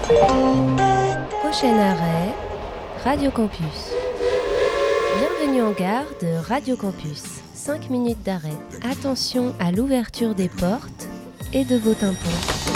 Prochain arrêt, Radio Campus. Bienvenue en gare de Radio Campus. 5 minutes d'arrêt. Attention à l'ouverture des portes et de vos tympans.